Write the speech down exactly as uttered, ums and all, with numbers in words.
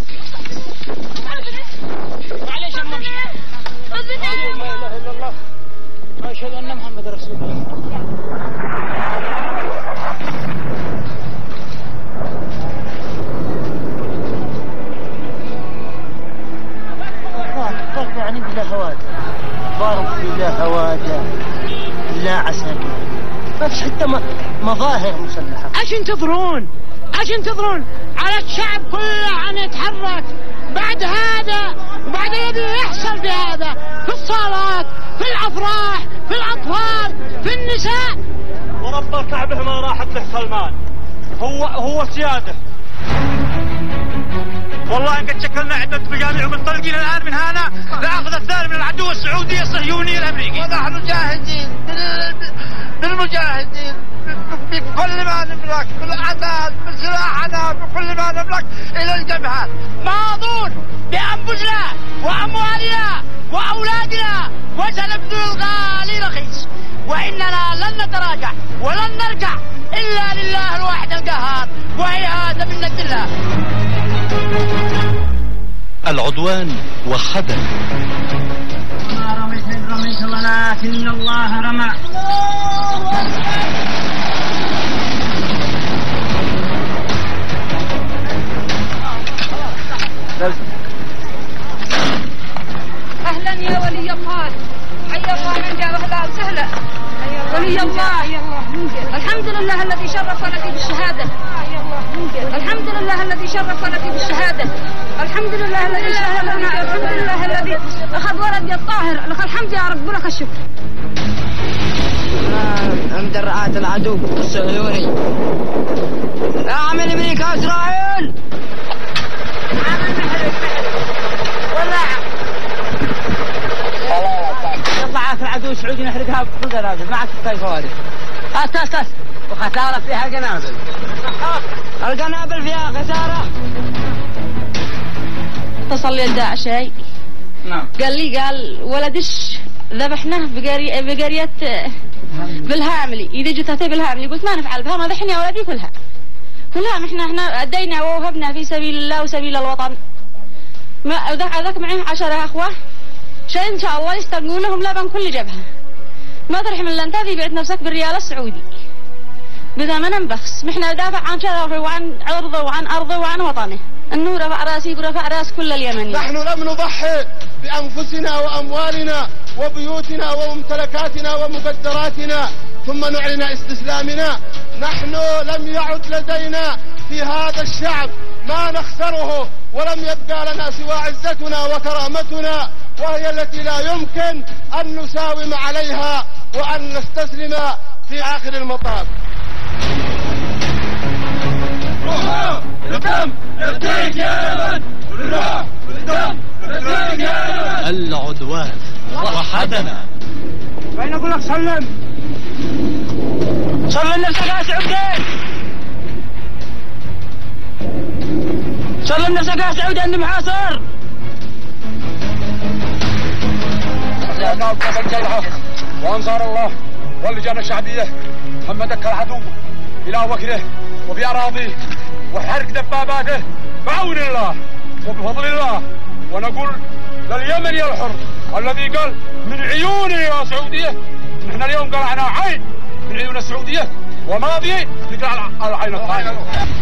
معليش الممشي. لا اله الا الله واشهد ان محمد رسول الله. طرق يعني بلا هواجة، ضرب بلا هواجة، لا عساكر، ما فيش حتى مظاهر مسلحة. ايش ينتظرون؟ ايش ينتظرون؟ على الشعب كله أن يتحرك بعد هذا وبعد الذي يحصل في هذا، في الصالات، في الأفراح، في الأطفال، في النساء. ورب الكعبة ما راحت له سلمان، هو هو سياده. والله ان قد شكلنا عدة مجاميع ومنطلقين الان من هنا لاخذ الثاني من العدو السعودي الصهيوني الامريكي. ونحن جاهزين بالمجاهدين بكل ما نملك، بالعداد، بسلاحنا، بكل ما نملك الى الجبهات. ماضون بانفسنا واموالنا واولادنا وسنبذل الغالي رخيص، واننا لن نتراجع ولن نرجع الا لله الواحد القهار، وهي هذا منة الله. العدوان وحدنا. ما رميت إن رميت ولكن الله رمى. أهلا يا ولي الله، حيا الله من جاء أهلا وسهلا. ولي الله الحمد لله الذي شرف ولدي بالشهادة. الحمد لله الذي شرف ولدي بالشهادة. الحمد لله الذي شرف لنا. الحمد لله الذي أخذ ولدي الطاهر. لك الحمد يا رب ولك الشكر. عند رعاة العدو الصهيوني. اعمل أمريكا إسرائيل. عمل محرق ولع. يطلع في العدو السعودي نحرقها بالقنابل، ما عاد كيف فوارق. هات هات هات وختارة فيها قنابل. القنابل فيها خسارة. اتصل لي الداعش شيء. نعم. قال لي قال ولدش ذبحناه بقرية بقرية بالهاملي، إذا جتها بالهاملي. قلت ما نفعل بها، ما ذحني يا ولدي كلها كلها احنا احنا أدينا ووهبنا في سبيل الله وسبيل الوطن. ما ذاك معي عشرة أخوة شيء إن شاء الله يستلقون لهم لبن كل جبهة. ما ترحم إلا أنت ذي بعت نفسك بالريال السعودي بثمن بخس. محنا ندافع عن شرفه وعن عرضه وعن أرضه وعن وطنه. إنه رفع راسي ورفع راس كل اليمنيين. نحن لم نضحي بأنفسنا وأموالنا وبيوتنا وممتلكاتنا ومقدراتنا ثم نعلن استسلامنا. نحن لم يعد لدينا في هذا الشعب ما نخسره، ولم يبقى لنا سوى عزتنا وكرامتنا، وهي التي لا يمكن أن نساوم عليها وأن نستسلم في آخر المطاف. العدوان وحدنا. وين أقول لك سلم سلم نفسك يا سعودي، سلم نفسك يا سعودي أني محاصر. أبناء القوات المسلحة وأنصار الله واللجان الشعبية همدك العدو إلى وكره وبأراضيه وحرق دباباته بعون الله وبفضل الله. ونقول لليمني الحر الذي قال من عيوني يا سعودية، نحن اليوم قلعنا عين من عيون السعودية وماضي نقلع العين الثانية.